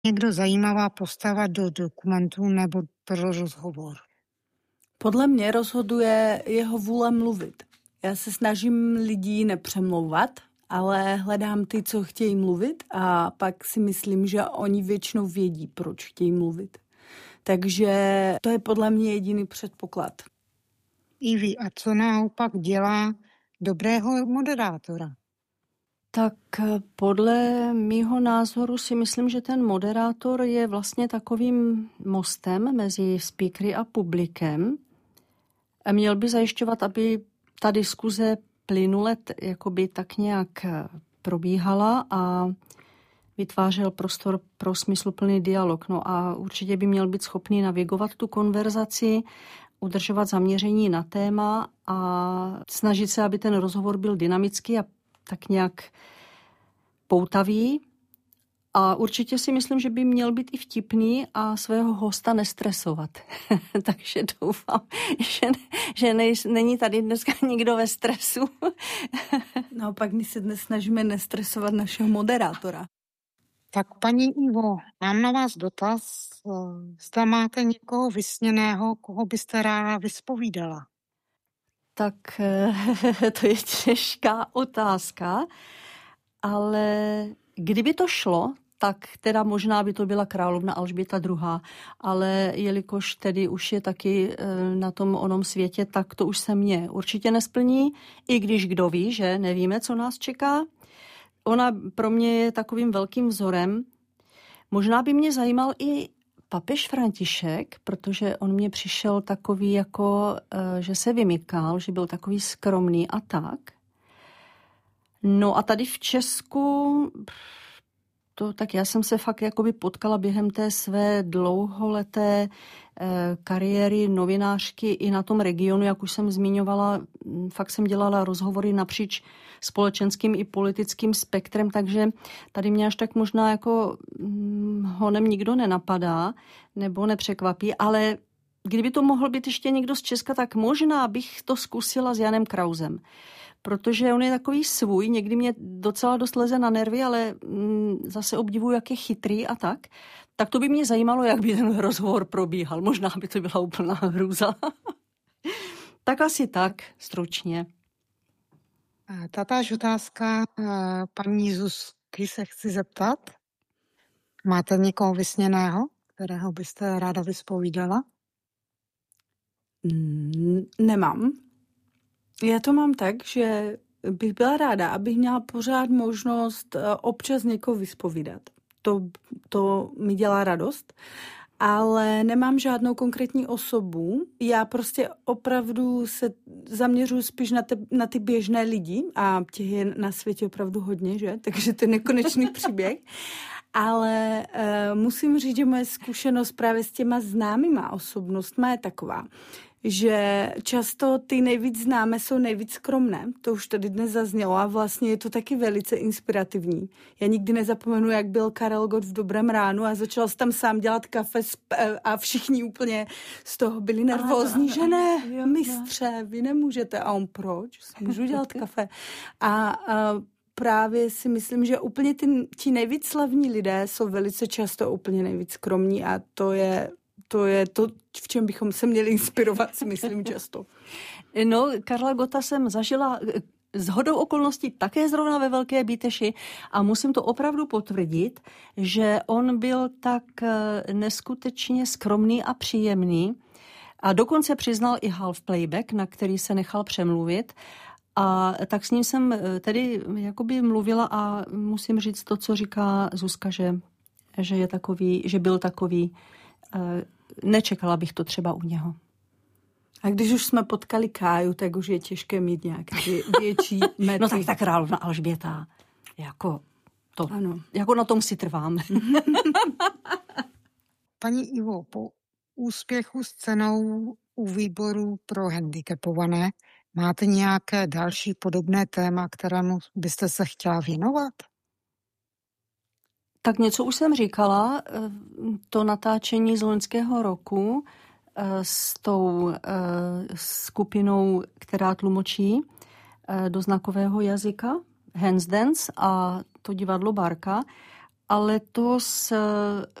někdo zajímavá postava do dokumentu nebo pro rozhovor? Podle mě rozhoduje jeho vůle mluvit. Já se snažím lidí nepřemlouvat, ale hledám ty, co chtějí mluvit a pak si myslím, že oni většinou vědí, proč chtějí mluvit. Takže to je podle mě jediný předpoklad. Ivi, a co naopak dělá dobrého moderátora? Tak podle mýho názoru si myslím, že ten moderátor je vlastně takovým mostem mezi speakery a publikem. A měl by zajišťovat, aby ta diskuze plynule jakoby tak nějak probíhala a vytvářel prostor pro smysluplný dialog. No a určitě by měl být schopný navigovat tu konverzaci, udržovat zaměření na téma a snažit se, aby ten rozhovor byl dynamický a tak nějak poutavý. A určitě si myslím, že by měl být i vtipný a svého hosta nestresovat. Takže doufám, že není tady dneska nikdo ve stresu. Naopak my se dnes snažíme nestresovat našeho moderátora. Tak paní Ivo, mám na vás dotaz. Zda máte někoho vysněného, koho byste ráda vyspovídala? Tak to je těžká otázka, ale kdyby to šlo, tak teda možná by to byla královna Alžběta II. Ale jelikož tedy už je taky na tom onom světě, tak to už se mě určitě nesplní, i když kdo ví, že nevíme, co nás čeká. Ona pro mě je takovým velkým vzorem. Možná by mě zajímal i papež František, protože on mě přišel takový jako, že se vymykal, že byl takový skromný a tak. No a tady v Česku, tak já jsem se fakt jakoby potkala během té své dlouholeté kariéry novinářky i na tom regionu, jak už jsem zmiňovala, fakt jsem dělala rozhovory napříč společenským i politickým spektrem, takže tady mě až tak možná jako honem nikdo nenapadá nebo nepřekvapí, ale kdyby to mohl být ještě někdo z Česka, tak možná bych to zkusila s Janem Krausem. Protože on je takový svůj, někdy mě docela dost leze na nervy, ale zase obdivuju, jak je chytrý a tak. Tak to by mě zajímalo, jak by ten rozhovor probíhal. Možná by to byla úplná hrůza. Tak asi tak, stručně. Tatáž otázka paní Zuzky se chci zeptat. Máte někoho vysněného, kterého byste ráda vyspovídala? Nemám. Já to mám tak, že bych byla ráda, abych měla pořád možnost občas někoho vyspovídat. To mi dělá radost, ale nemám žádnou konkrétní osobu. Já prostě opravdu se zaměřuji spíš na ty běžné lidi a těch je na světě opravdu hodně, že? Takže to je nekonečný příběh. Ale musím říct, že moje zkušenost právě s těma známýma osobnostma je taková, že často ty nejvíc známé jsou nejvíc skromné. To už tady dnes zaznělo a vlastně je to taky velice inspirativní. Já nikdy nezapomenu, jak byl Karel Gott v Dobrém ránu a začal se tam sám dělat kafe a všichni úplně z toho byli nervózní, že ne, mistře, vy nemůžete. A on, proč? Můžu dělat kafe. A právě si myslím, že úplně ti nejvíc slavní lidé jsou velice často úplně nejvíc skromní a to je to, v čem bychom se měli inspirovat, si myslím často. No, Karla Gotta jsem zažila shodou okolností také zrovna ve Velké Bíteši a musím to opravdu potvrdit, že on byl tak neskutečně skromný a příjemný a dokonce přiznal i half playback, na který se nechal přemluvit. A tak s ním jsem tedy jakoby mluvila a musím říct to, co říká Zuzka, že je takový, že byl takový. Nečekala bych to třeba u něho. A když už jsme potkali Káju, tak už je těžké mít nějaké větší metry. No tak ta královna Alžběta, jako to, ano. Jako na tom si trvám. Paní Ivo, po úspěchu s cenou u výboru pro handicapované máte nějaké další podobné téma, kterému byste se chtěla věnovat? Tak něco už jsem říkala, to natáčení z loňského roku s tou skupinou, která tlumočí do znakového jazyka, Hands Dance a to divadlo Barka. a letos